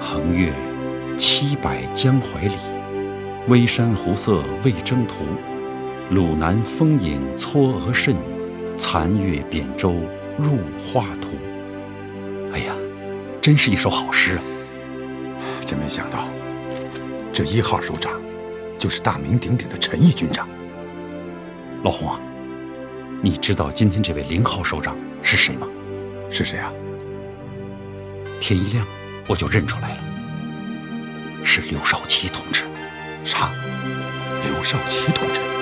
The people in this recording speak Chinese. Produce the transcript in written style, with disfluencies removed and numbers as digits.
横越700江淮里，微山湖色未征途。鲁南风影嵯峨甚，残月扁舟入画图。哎呀，真是一首好诗啊！ 真没想到，这1号首长就是大名鼎鼎的陈毅军长。 老洪啊，你知道今天这位0号首长是谁吗？ 是谁啊？ 天一亮我就认出来了，是刘少奇同志。 啥？刘少奇同志？